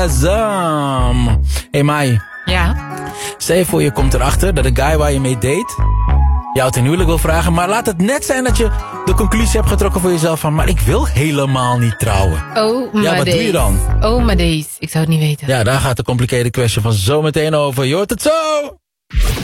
Shazam. Hey Mai. Ja? Stel je voor je komt erachter dat de guy waar je mee date jou ten huwelijk wil vragen, maar laat het net zijn dat je de conclusie hebt getrokken voor jezelf van, maar ik wil helemaal niet trouwen. Oh, maar ja, wat doe je dan? Oh, maar deze. Ik zou het niet weten. Ja, daar gaat de complicated question van zo meteen over. Je hoort het zo!